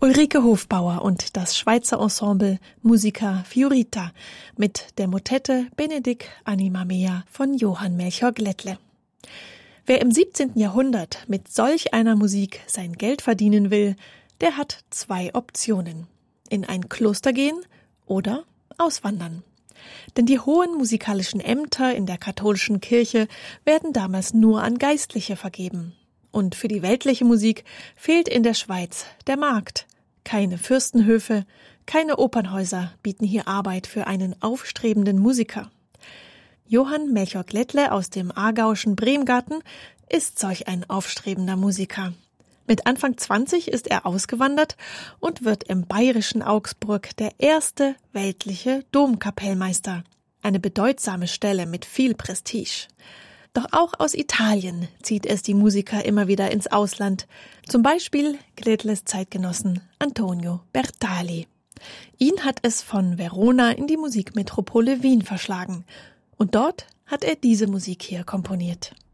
Ulrike Hofbauer und das Schweizer Ensemble Musica Fiorita mit der Motette Benedic Anima Mea von Johann Melchior Glättle. Wer im 17. Jahrhundert mit solch einer Musik sein Geld verdienen will, der hat 2 Optionen: in ein Kloster gehen oder auswandern. Denn die hohen musikalischen Ämter in der katholischen Kirche werden damals nur an Geistliche vergeben. Und für die weltliche Musik fehlt in der Schweiz der Markt. Keine Fürstenhöfe, keine Opernhäuser bieten hier Arbeit für einen aufstrebenden Musiker. Johann Melchior Glättle aus dem aargauischen Bremgarten ist solch ein aufstrebender Musiker. Mit Anfang 20 ist er ausgewandert und wird im bayerischen Augsburg der erste weltliche Domkapellmeister. Eine bedeutsame Stelle mit viel Prestige. Doch auch aus Italien zieht es die Musiker immer wieder ins Ausland. Zum Beispiel Glättles Zeitgenossen Antonio Bertali. Ihn hat es von Verona in die Musikmetropole Wien verschlagen. Und dort hat er diese Musik hier komponiert.